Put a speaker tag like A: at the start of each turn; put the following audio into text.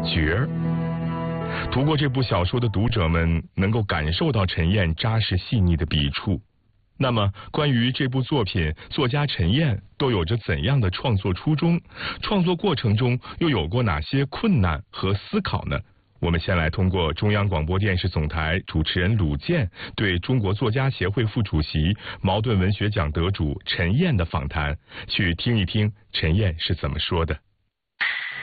A: 角儿。读过这部小说的读者们能够感受到陈燕扎实细腻的笔触。那么，关于这部作品，作家陈燕都有着怎样的创作初衷？创作过程中又有过哪些困难和思考呢？我们先来通过中央广播电视总台主持人鲁健对中国作家协会副主席、茅盾文学奖得主陈燕的访谈，去听一听陈燕是怎么说的。